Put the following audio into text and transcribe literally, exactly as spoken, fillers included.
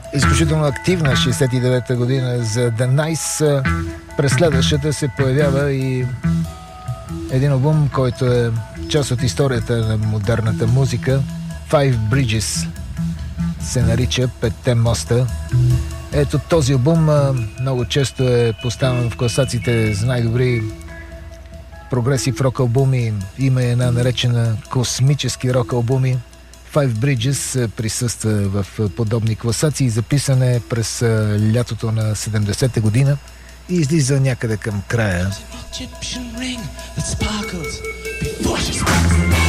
изключително активна шейсет и девета година за The Nice. През следващата се появява и един албум, който е част от историята на модерната музика. Five Bridges се нарича, Петте моста. Ето този албум много често е поставен в класациите за най-добри прогресив рок албуми. Има една наречена космически рок албуми. Five Bridges присъства в подобни класации. Записан е през лятото на седемдесета година и излиза някъде към края. Egyptian ring that sparkles before she sparkles.